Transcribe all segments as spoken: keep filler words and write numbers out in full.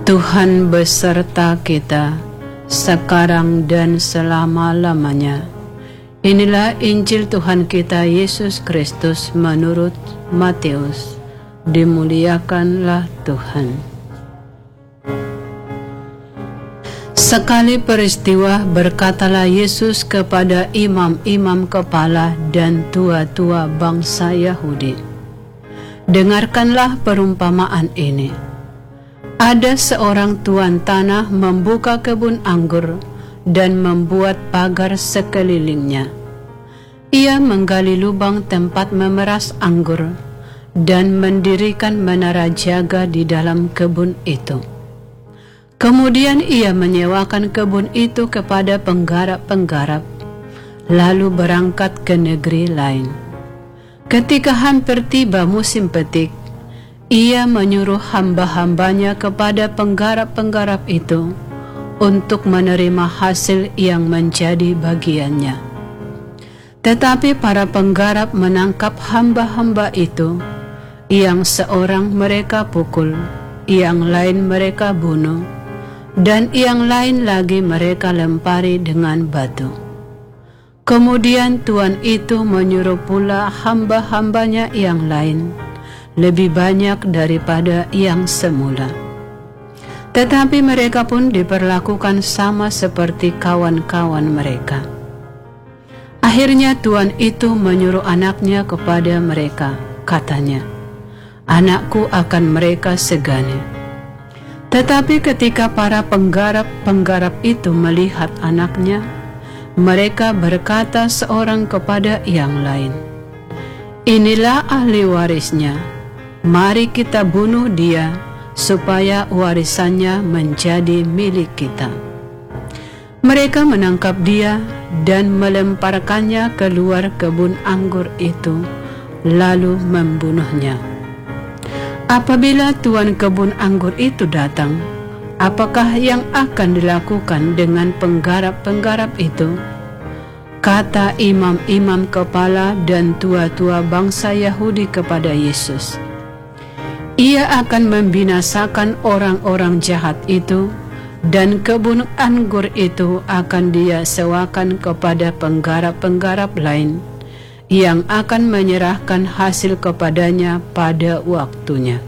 Tuhan beserta kita sekarang dan selama-lamanya. Inilah Injil Tuhan kita Yesus Kristus menurut Matius. Dimuliakanlah Tuhan. Sekali peristiwa berkatalah Yesus kepada imam-imam kepala dan tua-tua bangsa Yahudi, "Dengarkanlah perumpamaan ini. Ada seorang tuan tanah membuka kebun anggur dan membuat pagar sekelilingnya. Ia menggali lubang tempat memeras anggur dan mendirikan menara jaga di dalam kebun itu. Kemudian ia menyewakan kebun itu kepada penggarap-penggarap, lalu berangkat ke negeri lain. Ketika hampir tiba musim petik, ia menyuruh hamba-hambanya kepada penggarap-penggarap itu untuk menerima hasil yang menjadi bagiannya. Tetapi para penggarap menangkap hamba-hamba itu, yang seorang mereka pukul, yang lain mereka bunuh, dan yang lain lagi mereka lempari dengan batu. Kemudian tuan itu menyuruh pula hamba-hambanya yang lain, lebih banyak daripada yang semula. Tetapi mereka pun diperlakukan sama seperti kawan-kawan mereka. Akhirnya tuan itu menyuruh anaknya kepada mereka, katanya, 'Anakku akan mereka segani.' Tetapi ketika para penggarap-penggarap itu melihat anaknya, mereka berkata seorang kepada yang lain, 'Inilah ahli warisnya, mari kita bunuh dia, supaya warisannya menjadi milik kita.' Mereka menangkap dia dan melemparkannya keluar kebun anggur itu, lalu membunuhnya. Apabila tuan kebun anggur itu datang, apakah yang akan dilakukan dengan penggarap-penggarap itu?" Kata imam-imam kepala dan tua-tua bangsa Yahudi kepada Yesus, "Ia akan membinasakan orang-orang jahat itu, dan kebun anggur itu akan dia sewakan kepada penggarap-penggarap lain, yang akan menyerahkan hasil kepadanya pada waktunya."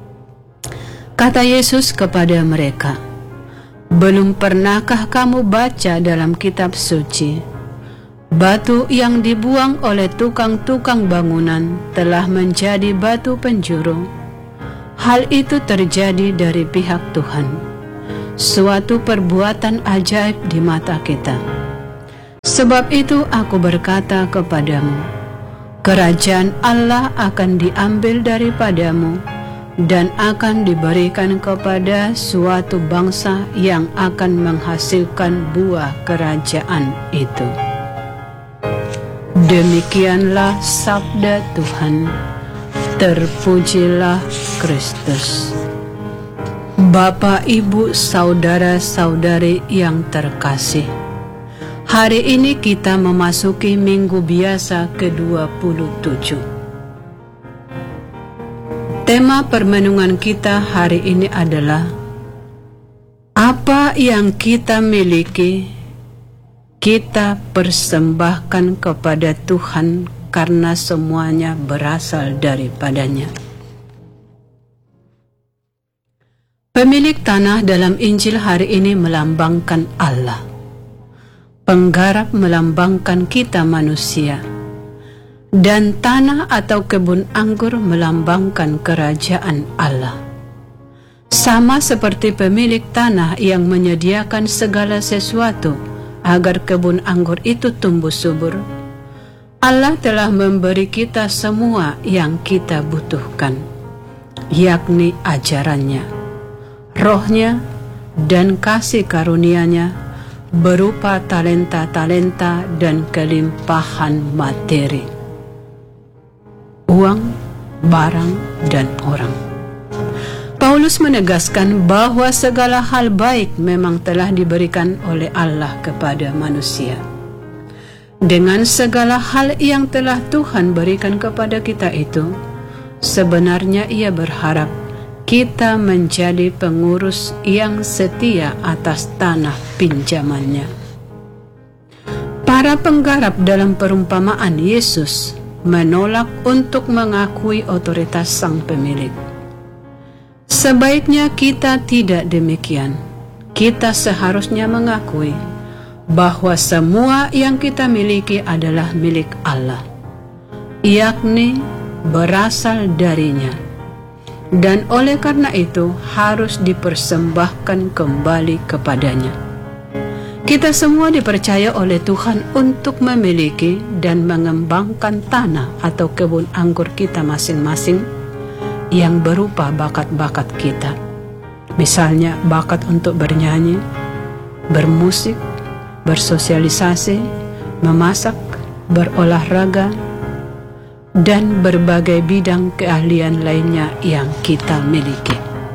Kata Yesus kepada mereka, "Belum pernahkah kamu baca dalam kitab suci, batu yang dibuang oleh tukang-tukang bangunan telah menjadi batu penjuru? Hal itu terjadi dari pihak Tuhan, suatu perbuatan ajaib di mata kita. Sebab itu aku berkata kepadamu, kerajaan Allah akan diambil daripadamu dan akan diberikan kepada suatu bangsa yang akan menghasilkan buah kerajaan itu." Demikianlah sabda Tuhan. Terpujilah Kristus. Bapak, Ibu, saudara-saudari yang terkasih, hari ini kita memasuki minggu biasa ke dua puluh tujuh. Tema permenungan kita hari ini adalah apa yang kita miliki, kita persembahkan kepada Tuhan karena semuanya berasal daripadanya. Pemilik tanah dalam Injil hari ini melambangkan Allah. Penggarap melambangkan kita manusia, dan tanah atau kebun anggur melambangkan kerajaan Allah. Sama seperti pemilik tanah yang menyediakan segala sesuatu agar kebun anggur itu tumbuh subur, Allah telah memberi kita semua yang kita butuhkan, yakni ajarannya, rohnya, dan kasih karunia-Nya berupa talenta-talenta dan kelimpahan materi, uang, barang, dan orang. Paulus menegaskan bahwa segala hal baik memang telah diberikan oleh Allah kepada manusia. Dengan segala hal yang telah Tuhan berikan kepada kita itu, sebenarnya Ia berharap kita menjadi pengurus yang setia atas tanah pinjamannya. Para penggarap dalam perumpamaan Yesus menolak untuk mengakui otoritas sang pemilik. Sebaiknya kita tidak demikian. Kita seharusnya mengakui bahwa semua yang kita miliki adalah milik Allah, yakni berasal darinya, dan oleh karena itu harus dipersembahkan kembali kepadanya. Kita semua dipercaya oleh Tuhan untuk memiliki dan mengembangkan tanah atau kebun anggur kita masing-masing yang berupa bakat-bakat kita. Misalnya bakat untuk bernyanyi, bermusik, bersosialisasi, memasak, berolahraga, dan berbagai bidang keahlian lainnya yang kita miliki.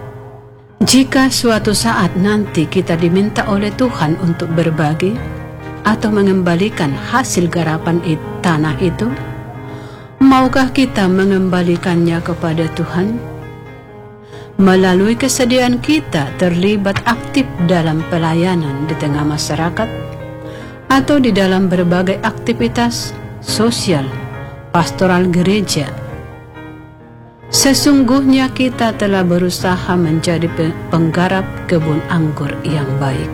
Jika suatu saat nanti kita diminta oleh Tuhan untuk berbagi atau mengembalikan hasil garapan it, tanah itu, maukah kita mengembalikannya kepada Tuhan? Melalui kesediaan kita terlibat aktif dalam pelayanan di tengah masyarakat atau di dalam berbagai aktivitas sosial, pastoral gereja, sesungguhnya kita telah berusaha menjadi penggarap kebun anggur yang baik.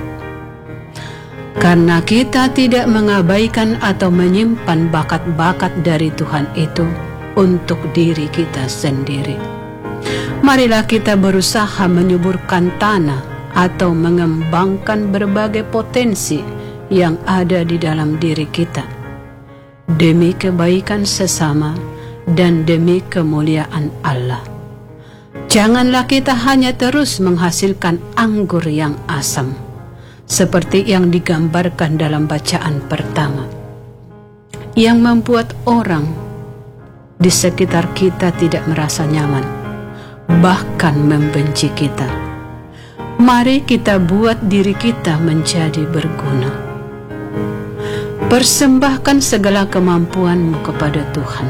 Karena kita tidak mengabaikan atau menyimpan bakat-bakat dari Tuhan itu untuk diri kita sendiri, marilah kita berusaha menyuburkan tanah atau mengembangkan berbagai potensi yang ada di dalam diri kita demi kebaikan sesama dan demi kemuliaan Allah. Janganlah kita hanya terus menghasilkan anggur yang asam, seperti yang digambarkan dalam bacaan pertama, yang membuat orang di sekitar kita tidak merasa nyaman, bahkan membenci kita. Mari kita buat diri kita menjadi berguna. Persembahkan segala kemampuanmu kepada Tuhan.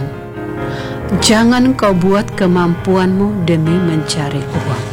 Jangan kau buat kemampuanmu demi mencari uang.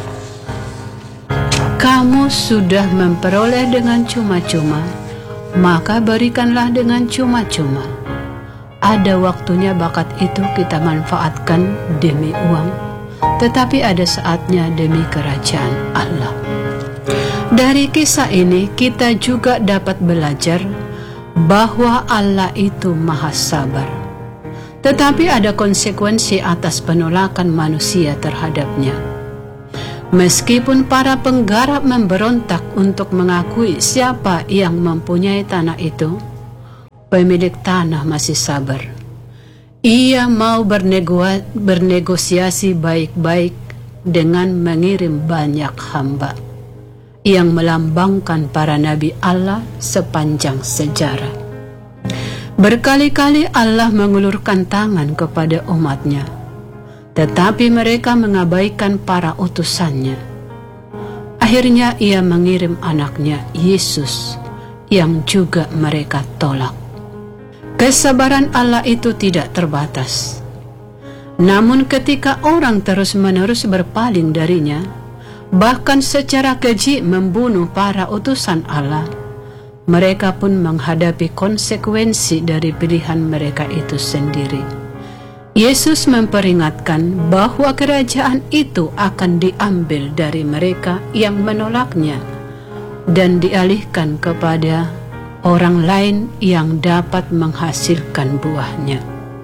Kamu sudah memperoleh dengan cuma-cuma, maka berikanlah dengan cuma-cuma. Ada waktunya bakat itu kita manfaatkan demi uang, tetapi ada saatnya demi kerajaan Allah. Dari kisah ini kita juga dapat belajar bahwa Allah itu maha sabar, tetapi ada konsekuensi atas penolakan manusia terhadapnya. Meskipun para penggarap memberontak untuk mengakui siapa yang mempunyai tanah itu, pemilik tanah masih sabar. Ia mau bernego bernegosiasi baik-baik dengan mengirim banyak hamba yang melambangkan para nabi Allah sepanjang sejarah. Berkali-kali Allah mengulurkan tangan kepada umatnya, tetapi mereka mengabaikan para utusannya. Akhirnya ia mengirim anaknya Yesus yang juga mereka tolak. Kesabaran Allah itu tidak terbatas. Namun ketika orang terus-menerus berpaling darinya, bahkan secara keji membunuh para utusan Allah, mereka pun menghadapi konsekuensi dari pilihan mereka itu sendiri. Yesus memperingatkan bahwa kerajaan itu akan diambil dari mereka yang menolaknya dan dialihkan kepada orang lain yang dapat menghasilkan buahnya.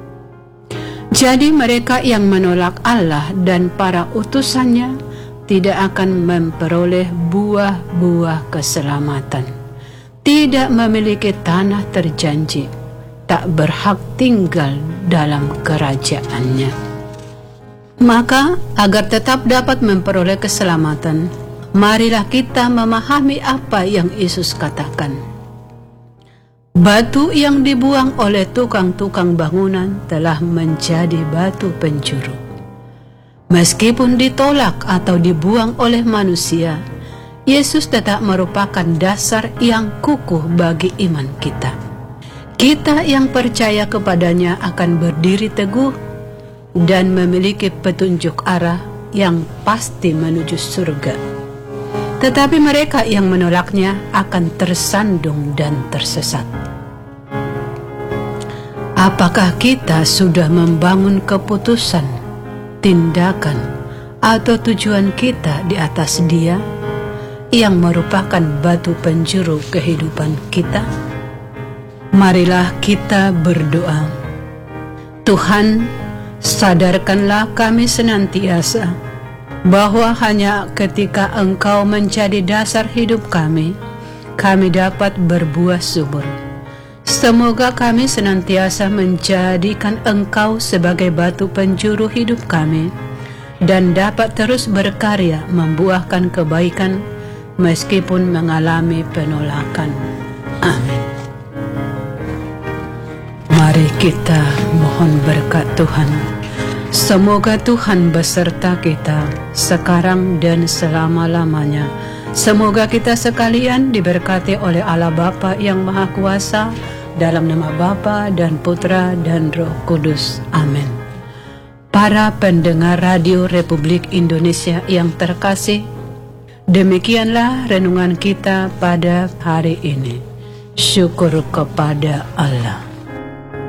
Jadi mereka yang menolak Allah dan para utusannya tidak akan memperoleh buah-buah keselamatan, tidak memiliki tanah terjanji, tak berhak tinggal dalam kerajaannya. Maka agar tetap dapat memperoleh keselamatan, marilah kita memahami apa yang Yesus katakan. Batu yang dibuang oleh tukang-tukang bangunan telah menjadi batu penjuru. Meskipun ditolak atau dibuang oleh manusia, Yesus tetap merupakan dasar yang kukuh bagi iman kita. Kita yang percaya kepadanya akan berdiri teguh dan memiliki petunjuk arah yang pasti menuju surga. Tetapi mereka yang menolaknya akan tersandung dan tersesat. Apakah kita sudah membangun keputusan, tindakan, atau tujuan kita di atas Dia yang merupakan batu penjuru kehidupan kita? Marilah kita berdoa. Tuhan, sadarkanlah kami senantiasa bahwa hanya ketika Engkau menjadi dasar hidup kami, kami dapat berbuah subur. Semoga kami senantiasa menjadikan Engkau sebagai batu penjuru hidup kami dan dapat terus berkarya membuahkan kebaikan meskipun mengalami penolakan. Amin. Mari kita mohon berkat Tuhan. Semoga Tuhan beserta kita sekarang dan selama-lamanya. Semoga kita sekalian diberkati oleh Allah Bapa yang Maha Kuasa, dalam nama Bapa dan Putra dan Roh Kudus. Amin. Para pendengar Radio Republik Indonesia yang terkasih, demikianlah renungan kita pada hari ini. Syukur kepada Allah.